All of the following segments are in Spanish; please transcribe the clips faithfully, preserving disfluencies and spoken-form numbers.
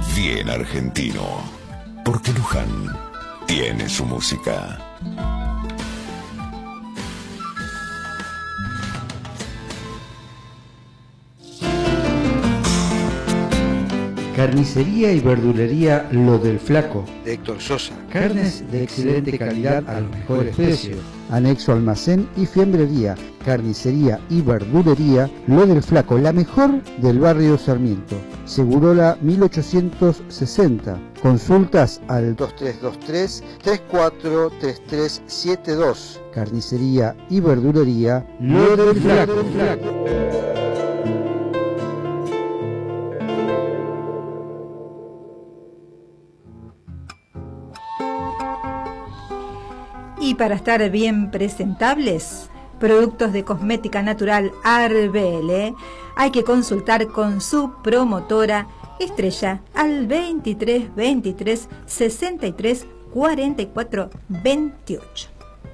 bien argentino. Porque Luján tiene su música. Carnicería y verdulería Lo del Flaco, de Héctor Sosa. Carnes de excelente calidad a los mejores precios. Anexo almacén y fiambrería. Carnicería y verdulería Lo del Flaco, la mejor del barrio Sarmiento. Segurola mil ochocientos sesenta. Consultas al dos tres dos tres, tres cuatro tres tres siete dos. Carnicería y verdulería Lo del Flaco. Y para estar bien presentables, productos de cosmética natural Arbele, hay que consultar con su promotora Estrella al veintitrés veintitrés sesenta y tres cuarenta y cuatro veintiocho.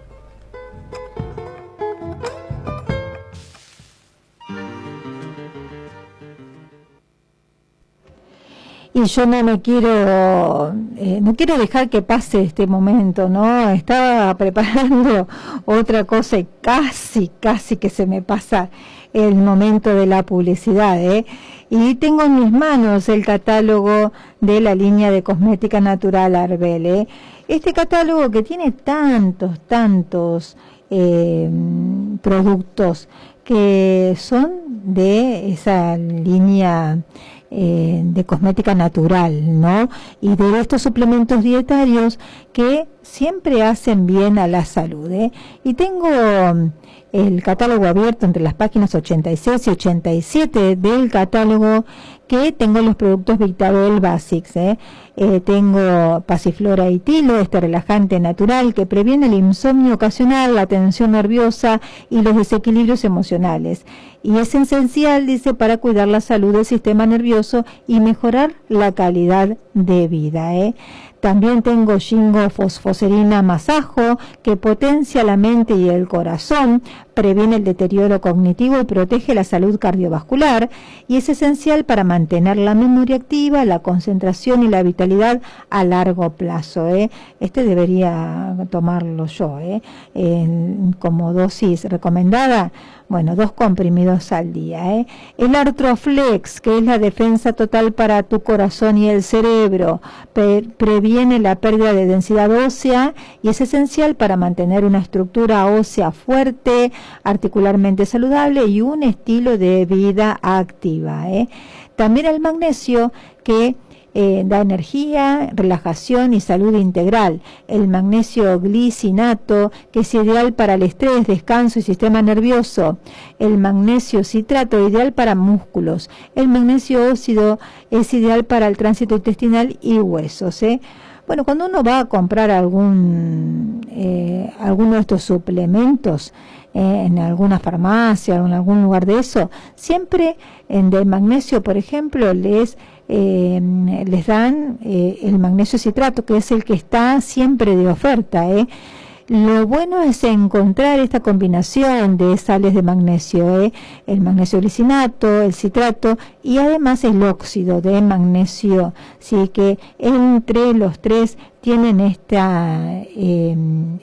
Y yo no me quiero, eh, no quiero dejar que pase este momento, ¿no? Estaba preparando otra cosa y casi, casi que se me pasa el momento de la publicidad, ¿eh? Y tengo en mis manos el catálogo de la línea de cosmética natural Arbele. Este catálogo que tiene tantos, tantos eh, productos que son de esa línea Eh, de cosmética natural, ¿no? Y de estos suplementos dietarios que siempre hacen bien a la salud, ¿eh? Y tengo el catálogo abierto entre las páginas ochenta y seis y ochenta y siete del catálogo, que tengo los productos Vitabel Basics, ¿eh? Eh, tengo Pasiflora y Tilo, este relajante natural que previene el insomnio ocasional, la tensión nerviosa y los desequilibrios emocionales. Y es esencial, dice, para cuidar la salud del sistema nervioso y mejorar la calidad de vida, ¿eh? También tengo Shingo Fosfoserina Masajo, que potencia la mente y el corazón, previene el deterioro cognitivo y protege la salud cardiovascular, y es esencial para mantener la memoria activa, la concentración y la vitalidad a largo plazo, ¿eh? Este debería tomarlo yo, ¿eh? En, como dosis recomendada, bueno, dos comprimidos al día, ¿eh? El Artroflex, que es la defensa total para tu corazón y el cerebro, pre previene la pérdida de densidad ósea y es esencial para mantener una estructura ósea fuerte, articularmente saludable y un estilo de vida activa, ¿eh? También el magnesio, que Eh, da energía, relajación y salud integral. El magnesio glicinato, que es ideal para el estrés, descanso y sistema nervioso. El magnesio citrato, ideal para músculos. El magnesio óxido es ideal para el tránsito intestinal y huesos, ¿eh? Bueno, cuando uno va a comprar algún eh, alguno de estos suplementos eh, en alguna farmacia o en algún lugar de eso, siempre en del magnesio, por ejemplo, les Eh, les dan eh, el magnesio citrato, que es el que está siempre de oferta, ¿eh? Lo bueno es encontrar esta combinación de sales de magnesio, ¿eh? El magnesio glicinato, el citrato y además el óxido de magnesio, sí, que entre los tres tienen esta eh,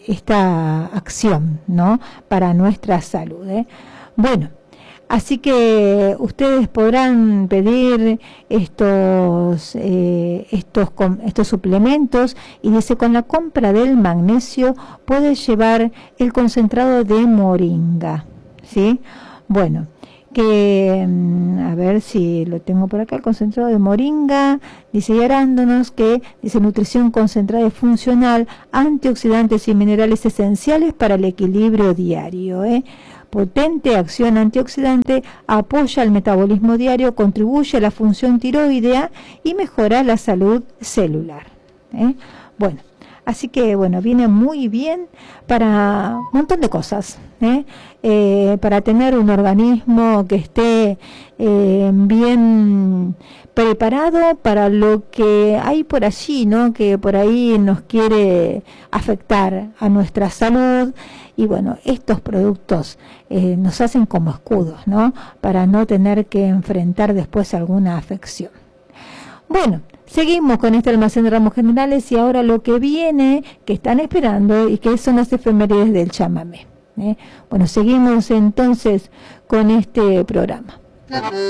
esta acción, ¿no?, para nuestra salud, ¿eh? Bueno, así que ustedes podrán pedir estos eh, estos estos suplementos, y dice, con la compra del magnesio puedes llevar el concentrado de moringa, ¿sí? Bueno, que a ver si lo tengo por acá, el concentrado de moringa, dice, y arándanos, que dice nutrición concentrada y funcional, antioxidantes y minerales esenciales para el equilibrio diario, ¿eh? Potente acción antioxidante, apoya el metabolismo diario, contribuye a la función tiroidea y mejora la salud celular, ¿eh? Bueno, así que bueno, viene muy bien para un montón de cosas, ¿eh? Eh, para tener un organismo que esté eh, bien preparado para lo que hay por allí, ¿no?, que por ahí nos quiere afectar a nuestra salud. Y bueno, estos productos eh, nos hacen como escudos, ¿no?, para no tener que enfrentar después alguna afección. Bueno, seguimos con este almacén de ramos generales y ahora lo que viene, que están esperando y que son las efemérides del chamamé. ¿eh? Bueno, seguimos entonces con este programa.